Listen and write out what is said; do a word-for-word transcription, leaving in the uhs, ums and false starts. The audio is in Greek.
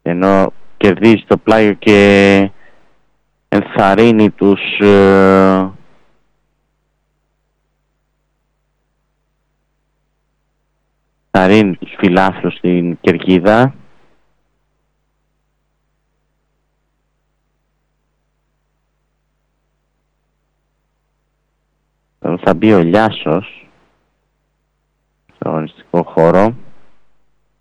ενώ κερδίζει το πλάγιο και ενθαρρύνει τους ε, ενθαρρύνει τους φιλάθλους στην κερκίδα. Θα μπει ο Λιάσος στο αγωνιστικό χώρο.